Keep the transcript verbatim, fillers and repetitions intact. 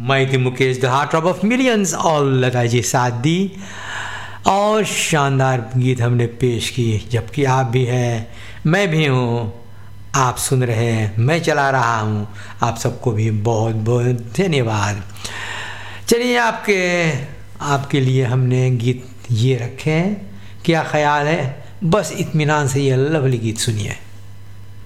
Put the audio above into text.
मैं थी Mukesh the heart of millions और लता जी साथ दी और शानदार गीत हमने पेश की। जबकि आप भी हैं, मैं भी हूँ, आप सुन रहे हैं, मैं चला रहा हूँ। आप सबको भी बहुत बहुत धन्यवाद। चलिए आपके आपके लिए हमने गीत ये रखे हैं, क्या ख्याल है? बस इत्मीनान से ये लवली गीत सुनिए।